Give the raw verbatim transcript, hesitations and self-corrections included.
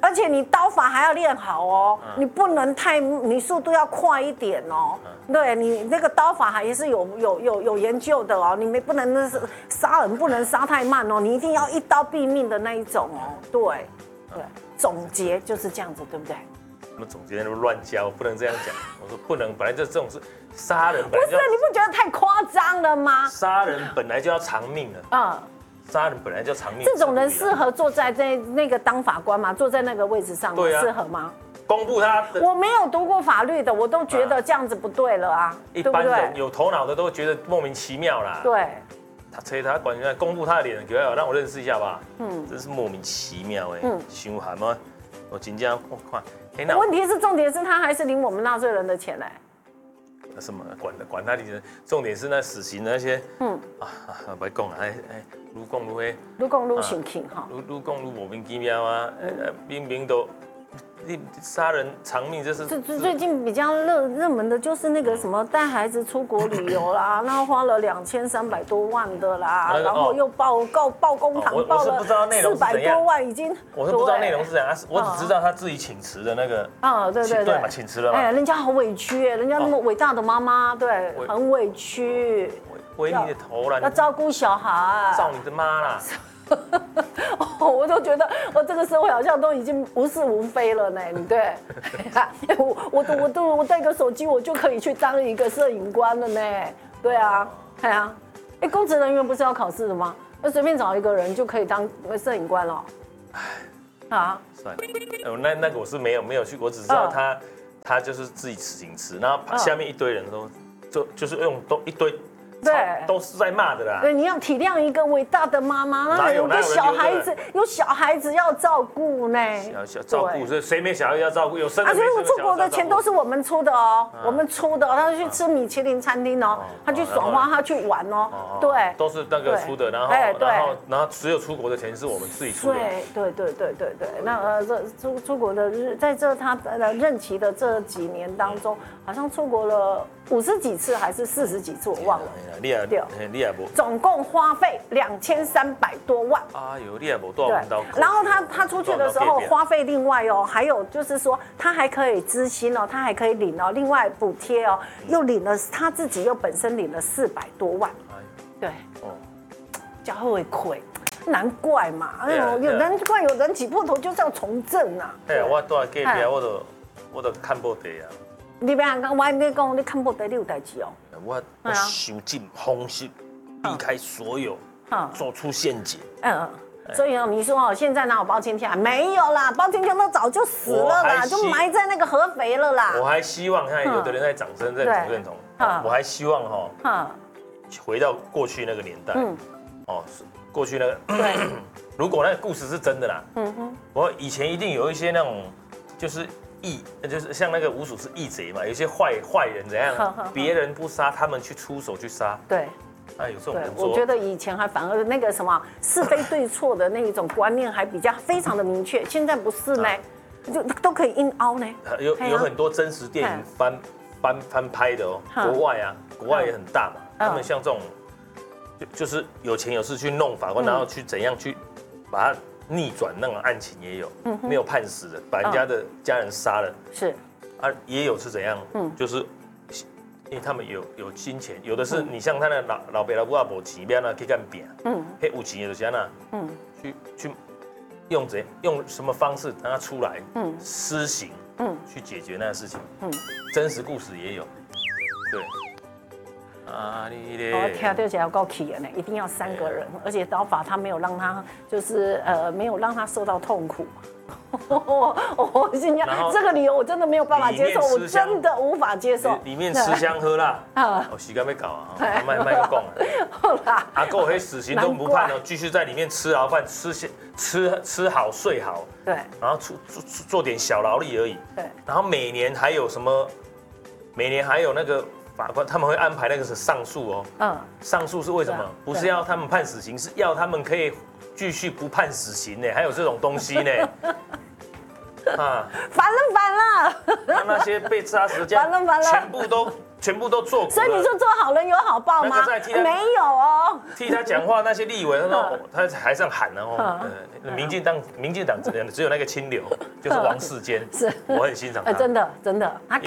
而且你刀法还要练好哦，嗯、你不能太，你速度要快一点哦。嗯、对你那个刀法还是有有有有研究的哦，你没不能那是杀人不能杀太慢哦，你一定要一刀毙命的那一种哦。对对，总结就是这样子，对不对？ 我们总结都乱教，不能这样讲。我说不能，本来就这种是杀人， 不是你不觉得太夸张了吗？ 杀人本来就要偿命了。嗯。杀人本来就偿命， 这种人适合坐在那那个当法官吗？坐在那个位置上吗？ 对啊， 适合吗？ 公布他的， 我没有读过法律的，我都觉得这样子不对了啊。 一般人有头脑的都觉得莫名其妙啦。 对， 他催他管人公布他的脸，给他让我认识一下吧。嗯，真是莫名其妙哎。嗯，凶悍吗？我今天我看， 问题是重点是他还是领我们纳税人的钱嘞。 什么管管他的人，重点是那死刑的那些，嗯啊啊，不要讲了，哎哎，愈讲愈黑， 愈讲愈生气哈， 愈愈讲愈莫名其妙啊，呃，明明都你杀人偿命，这是最最近比较热热门的就是那个什么带孩子出国旅游啦，然后花了两千三百多万的啦，然后又报告报公堂报了四百多万，已经我是不知道内容是怎样，我只知道他自己请辞的那个啊，对对对嘛，请辞了嘛， 哎，人家好委屈哎，人家那么伟大的妈妈，对，很委屈， 委你的头了， 要照顾小孩， 照你的妈啦。 我都觉得我这个社会好像都已经无是无非了呢，对，我我我我我带个手机我就可以去当一个摄影官了呢，对啊，对啊，哎，公职人员不是要考试的吗？那随便找一个人就可以当摄影官了。啊， 算了，那那个我是没有没有去，我只知道他、嗯、他就是自己请辞，然后下面一堆人都就就是用都一堆。对，都是在骂的啦。 对，你要体谅一个伟大的妈妈，那有个小孩子，有小孩子要照顾呢。 小小照顾，所以谁没小孩要照顾？有生的。 啊，所以出国的钱都是我们出的哦，我们出的。他去吃米其林餐厅哦，他去爽花，他去玩哦。对， 都是那个出的，然后然后然后只有出国的钱是我们自己出的。 对对对对对对，那呃这出出国的日，在这他的任期的这几年当中，好像出国了五十几次还是四十几次，我忘了。 你也你也无， 总共花费两千三百多万。 哎呦，你也无多少到。 然后他他出去的时候花费另外哦，还有就是说他还可以支薪哦，他还可以领哦，另外补贴哦，又领了他自己又本身领了四百多万。对，哦，叫会亏，难怪嘛，哎呦，有难怪有人挤破头就是要从政啊。 哎，我住在隔壁，我都我都看报地啊。 你别讲，我跟你讲，你看报地你有代志哦。 我我受尽风险，避开所有，做出陷阱。嗯， 所以你说哦，现在哪有包青天？没有啦，包青天都早就死了啦，就埋在那个合肥了啦。 我还希望，看有的人在掌声认同认同，我还希望哈，回到过去那个年代，哦，过去那个，如果那个故事是真的啦，嗯哼，我以前一定有一些那种，就是。义就是像那个吴蜀是义贼嘛，有些坏坏人怎样，别人不杀，他们去出手去杀。对，啊有这种人做。我觉得以前还反而那个什么是非对错的那一种观念还比较非常的明确，现在不是呢，就都可以硬凹呢。 有有很多真实电影翻翻翻拍的哦，国外啊，国外也很大嘛，他们像这种就就是有钱有势去弄法官，然后去怎样去把他。逆转那种案情也有，嗯、没有判死的，把人家的家人杀了，是啊，也有是怎样，嗯，就是因为他们有有金钱，有的是你像他那老老爸老母啊，无钱，要那去干饼，嗯，嘿有钱的就是那，嗯，去去用怎用什么方式让他出来，嗯，施行，嗯，去解决那个事情，嗯，真实故事也有，对。 啊，我听到起来够气的呢，一定要三个人，而且刀法他没有让他就是呃没有让他受到痛苦。我我心想这个理由我真的没有办法接受，我真的无法接受。 里面吃香喝辣啊，我时间要搞啊，卖卖个讲。好啦，阿够黑死刑都不判哦，继续在里面吃牢饭，吃吃吃好睡好，对，然后做做做点小劳力而已，对，然后每年还有什么？每年还有那个。法官他们会安排那个是上诉哦，嗯，上诉是为什么？不是要他们判死刑，是要他们可以继续不判死刑呢？还有这种东西呢？啊， 烦了烦了！ 那那些被杀死的家，全部都全部都做苦了。 所以你说做好人有好报吗？没有哦。 替他讲话那些立委，他说他在台上喊呢哦，民进党民进党只只有那个清流，就是王世坚， 是， 我很欣赏他。 真的真的，他